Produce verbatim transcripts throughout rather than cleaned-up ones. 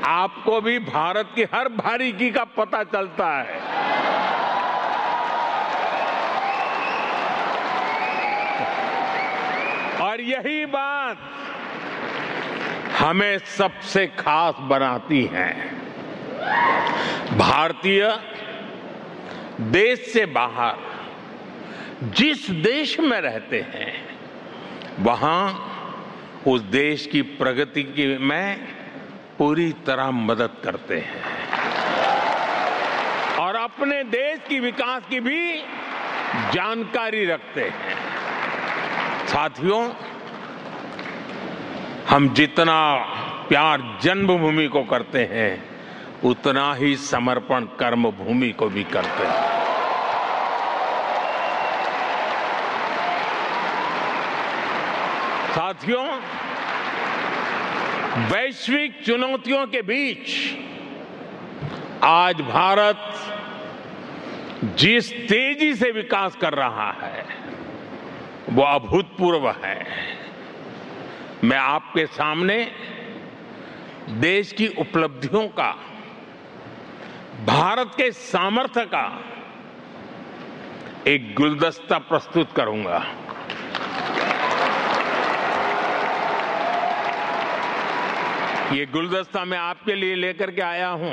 आपको भी भारत की हर बारीकी का पता चलता है। और यही बात हमें सबसे खास बनाती है। भारतीय देश से बाहर जिस देश में रहते हैं वहां उस देश की प्रगति की में पूरी तरह मदद करते हैं और अपने देश की विकास की भी जानकारी रखते हैं। साथियों, हम जितना प्यार जन्मभूमि को करते हैं उतना ही समर्पण कर्मभूमि को भी करते हैं। साथियों, वैश्विक चुनौतियों के बीच आज भारत जिस तेजी से विकास कर रहा है वो अभूतपूर्व है। मैं आपके सामने देश की उपलब्धियों का, भारत के सामर्थ्य का एक गुलदस्ता प्रस्तुत करूंगा। ये गुलदस्ता मैं आपके लिए लेकर के आया हूं।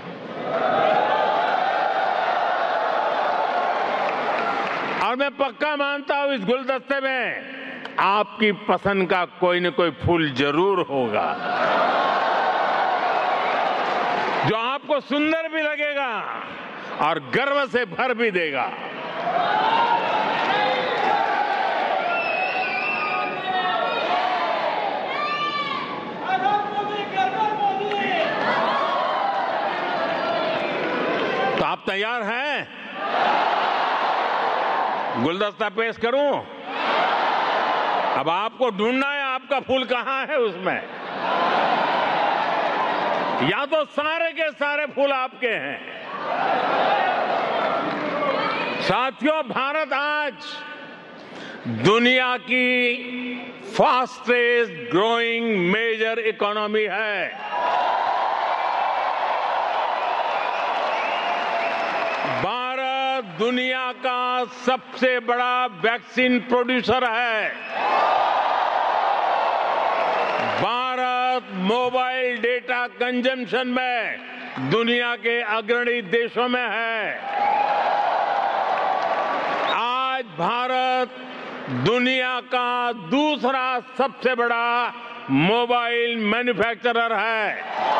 और मैं पक्का मानता हूं इस गुलदस्ते में आपकी पसंद का कोई न कोई फूल जरूर होगा जो आपको सुंदर भी लगेगा और गर्व से भर भी देगा। तो आप तैयार हैं? गुलदस्ता पेश करूं? अब आपको ढूंढना है आपका फूल कहां है उसमें। या तो सारे के सारे फूल आपके हैं। साथियों, भारत आज दुनिया की फास्टेस्ट ग्रोइंग मेजर इकोनॉमी है। भारत दुनिया का सबसे बड़ा वैक्सीन प्रोड्यूसर है। भारत मोबाइल डेटा कंजम्पशन में दुनिया के अग्रणी देशों में है। आज भारत दुनिया का दूसरा सबसे बड़ा मोबाइल मैन्युफैक्चरर है।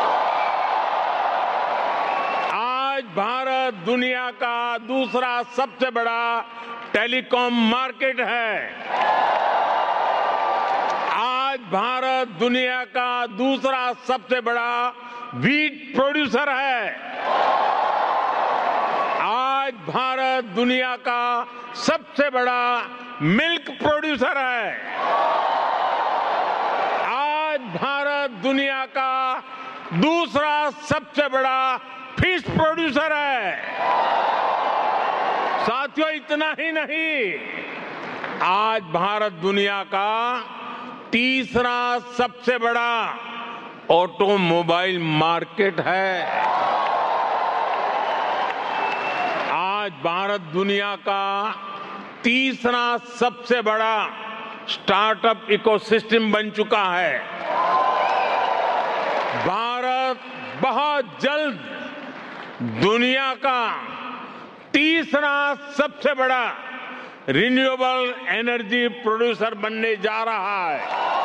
आज भारत दुनिया का दूसरा सबसे बड़ा टेलीकॉम मार्केट है। आज भारत दुनिया का दूसरा सबसे बड़ा व्हीट प्रोड्यूसर है। आज भारत दुनिया का सबसे बड़ा मिल्क प्रोड्यूसर है। आज भारत दुनिया का दूसरा सबसे बड़ा फिश प्रोड्यूसर है। साथियों, इतना ही नहीं, आज भारत दुनिया का तीसरा सबसे बड़ा ऑटोमोबाइल मार्केट है। आज भारत दुनिया का तीसरा सबसे बड़ा स्टार्टअप इकोसिस्टम बन चुका है। भारत बहुत जल्द दुनिया का तीसरा सबसे बड़ा रिन्यूएबल एनर्जी प्रोड्यूसर बनने जा रहा है।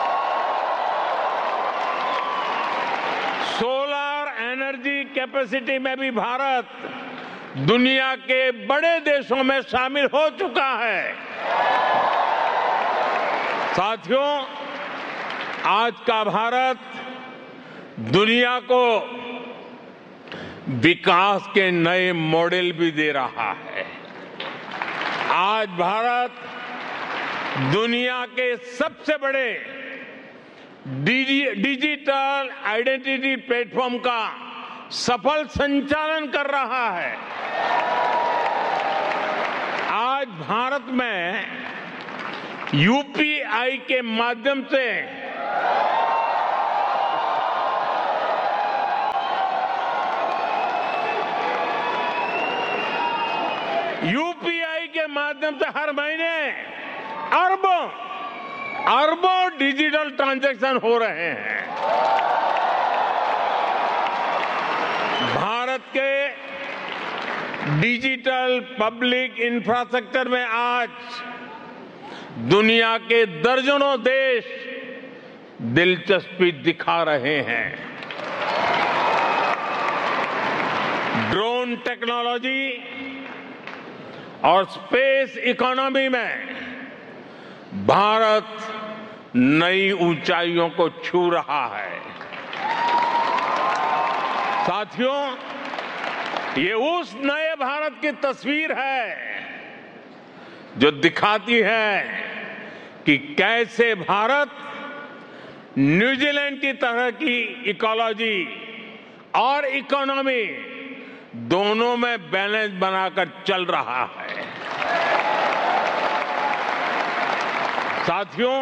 सोलर एनर्जी कैपेसिटी में भी भारत दुनिया के बड़े देशों में शामिल हो चुका है। साथियों, आज का भारत दुनिया को विकास के नए मॉडल भी दे रहा है। आज भारत दुनिया के सबसे बड़े डिजिटल आइडेंटिटी प्लेटफॉर्म का सफल संचालन कर रहा है। आज भारत में यूपीआई के माध्यम से यूपीआई के माध्यम से हर महीने अरबों अरबों डिजिटल ट्रांजैक्शन हो रहे हैं। भारत के डिजिटल पब्लिक इंफ्रास्ट्रक्चर में आज दुनिया के दर्जनों देश दिलचस्पी दिखा रहे हैं। ड्रोन टेक्नोलॉजी और स्पेस इकोनॉमी में भारत नई ऊंचाइयों को छू रहा है। साथियों, ये उस नए भारत की तस्वीर है जो दिखाती है कि कैसे भारत न्यूजीलैंड की तरह की इकोलॉजी और इकोनॉमी दोनों में बैलेंस बनाकर चल रहा है। साथियों,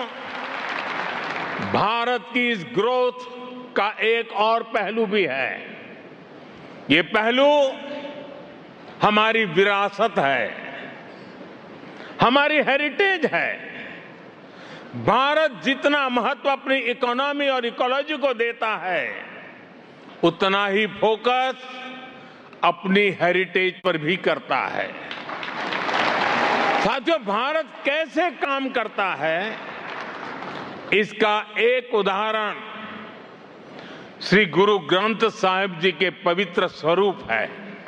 भारत की इस ग्रोथ का एक और पहलू भी है। ये पहलू हमारी विरासत है, हमारी हेरिटेज है। भारत जितना महत्व अपनी इकोनॉमी और इकोलॉजी को देता है, उतना ही फोकस अपनी हेरिटेज पर भी करता है। साथियों, भारत कैसे काम करता है, इसका एक उदाहरण श्री गुरु ग्रंथ साहिब जी के पवित्र स्वरूप है।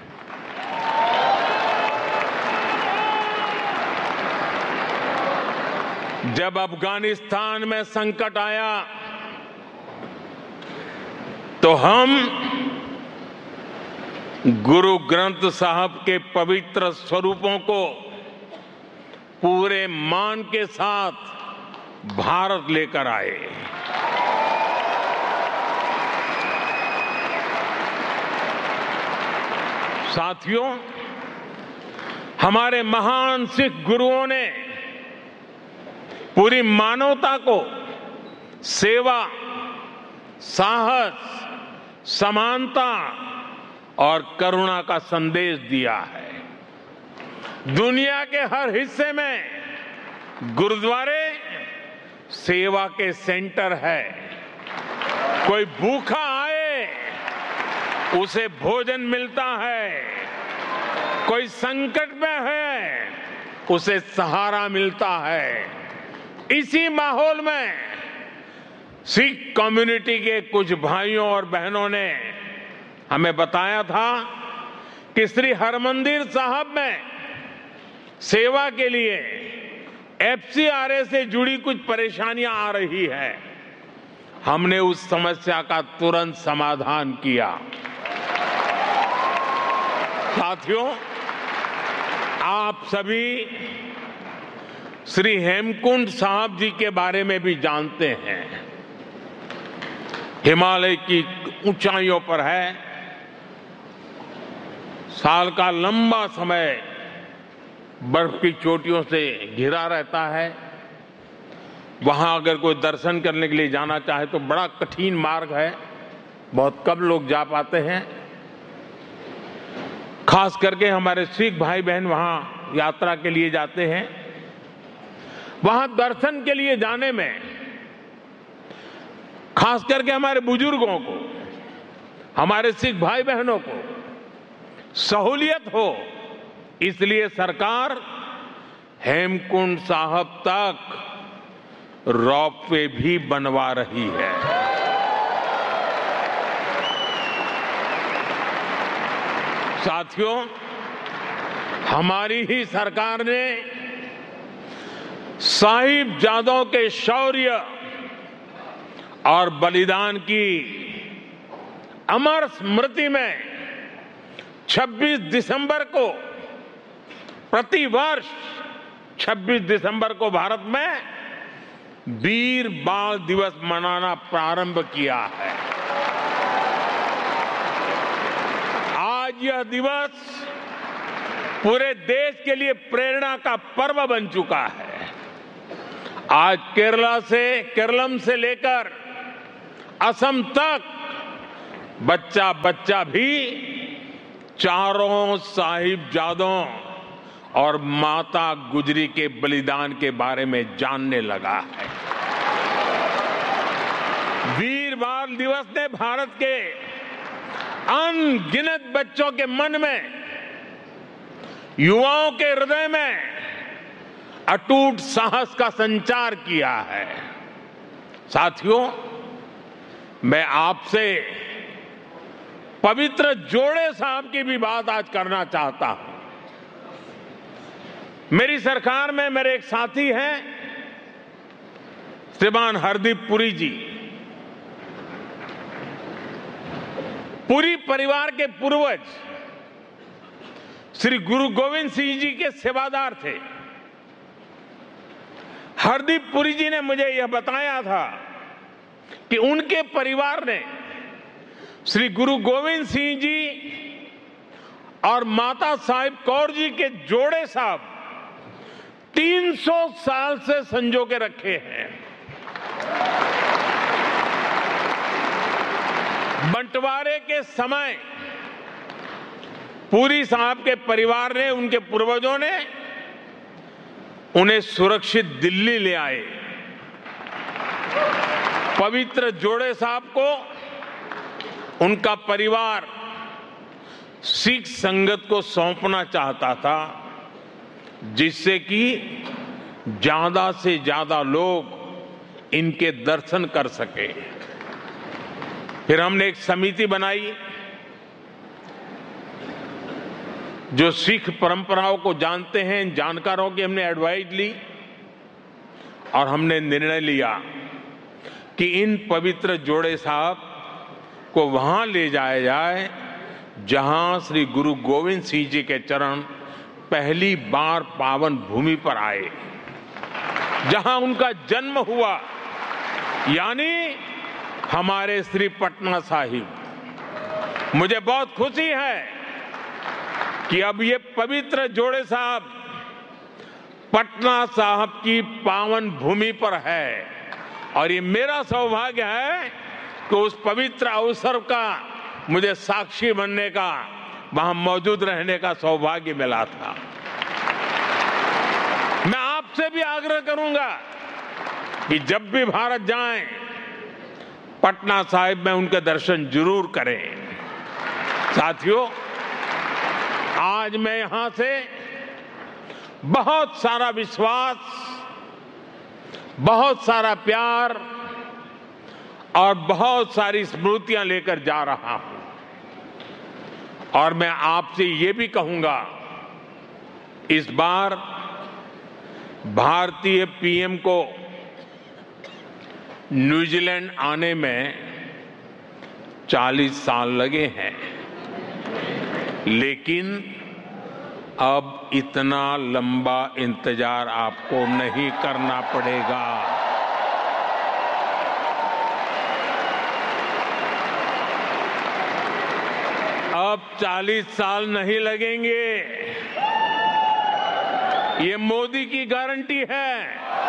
जब अफगानिस्तान में संकट आया तो हम गुरु ग्रंथ साहब के पवित्र स्वरूपों को पूरे मान के साथ भारत लेकर आए। साथियों, हमारे महान सिख गुरुओं ने पूरी मानवता को सेवा, साहस, समानता और करुणा का संदेश दिया है। दुनिया के हर हिस्से में गुरुद्वारे सेवा के सेंटर है। कोई भूखा आए, उसे भोजन मिलता है। कोई संकट में है, उसे सहारा मिलता है। इसी माहौल में सिख कम्युनिटी के कुछ भाइयों और बहनों ने हमें बताया था कि श्री हरमंदिर साहब में सेवा के लिए एफसीआरए से जुड़ी कुछ परेशानियां आ रही है। हमने उस समस्या का तुरंत समाधान किया। साथियों, आप सभी श्री हेमकुंड साहब जी के बारे में भी जानते हैं। हिमालय की ऊंचाइयों पर है। साल का लंबा समय बर्फ की चोटियों से घिरा रहता है। वहां अगर कोई दर्शन करने के लिए जाना चाहे तो बड़ा कठिन मार्ग है। बहुत कम लोग जा पाते हैं। खास करके हमारे सिख भाई बहन वहां यात्रा के लिए जाते हैं। वहां दर्शन के लिए जाने में खास करके हमारे बुजुर्गों को, हमारे सिख भाई बहनों को सहूलियत हो, इसलिए सरकार हेमकुंड साहब तक रोपवे भी बनवा रही है। साथियों, हमारी ही सरकार ने साहिबजादों के शौर्य और बलिदान की अमर स्मृति में छब्बीस दिसंबर को, प्रतिवर्ष छब्बीस दिसंबर को भारत में वीर बाल दिवस मनाना प्रारंभ किया है। आज यह दिवस पूरे देश के लिए प्रेरणा का पर्व बन चुका है। आज केरला से, केरलम से लेकर असम तक बच्चा बच्चा भी चारों साहिबजादों और माता गुजरी के बलिदान के बारे में जानने लगा है। वीर बाल दिवस ने भारत के अनगिनत बच्चों के मन में, युवाओं के हृदय में अटूट साहस का संचार किया है। साथियों, मैं आपसे पवित्र जोड़े साहब की भी बात आज करना चाहता हूं। मेरी सरकार में मेरे एक साथी हैं, श्रीमान हरदीप पुरी जी। पुरी परिवार के पूर्वज श्री गुरु गोविंद सिंह जी के सेवादार थे। हरदीप पुरी जी ने मुझे यह बताया था कि उनके परिवार ने श्री गुरु गोविंद सिंह जी और माता साहिब कौर जी के जोड़े साहब तीन सौ साल से संजो के रखे हैं। बंटवारे के समय पुरी साहब के परिवार ने, उनके पूर्वजों ने उन्हें सुरक्षित दिल्ली ले आए। पवित्र जोड़े साहब को उनका परिवार सिख संगत को सौंपना चाहता था, जिससे कि ज्यादा से ज्यादा लोग इनके दर्शन कर सके। फिर हमने एक समिति बनाई जो सिख परंपराओं को जानते हैं, जानकारों की हमने एडवाइस ली और हमने निर्णय लिया कि इन पवित्र जोड़े साहब को वहां ले जाया जाए जहां श्री गुरु गोविंद सिंह जी के चरण पहली बार पावन भूमि पर आए, जहां उनका जन्म हुआ, यानी हमारे श्री पटना साहिब। मुझे बहुत खुशी है कि अब ये पवित्र जोड़े साहब पटना साहब की पावन भूमि पर है और ये मेरा सौभाग्य है कि उस पवित्र अवसर का मुझे साक्षी बनने का, वहां मौजूद रहने का सौभाग्य मिला था। मैं आपसे भी आग्रह करूंगा कि जब भी भारत जाएं, पटना साहिब में उनके दर्शन जरूर करें। साथियों, आज मैं यहां से बहुत सारा विश्वास, बहुत सारा प्यार और बहुत सारी स्मृतियां लेकर जा रहा हूं और मैं आपसे ये भी कहूंगा, इस बार भारतीय पीएम को न्यूजीलैंड आने में चालीस साल लगे हैं, लेकिन अब इतना लंबा इंतजार आपको नहीं करना पड़ेगा। अब चालीस साल नहीं लगेंगे, ये मोदी की गारंटी है।